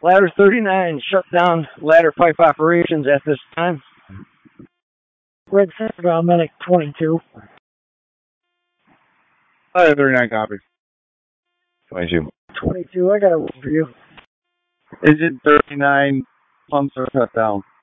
Ladder 39 shut down ladder pipe operations at this time. Red Central Medic 22. Ladder 39 copies. 22. 22, I got a word for you. Engine 39 pumps are shut down.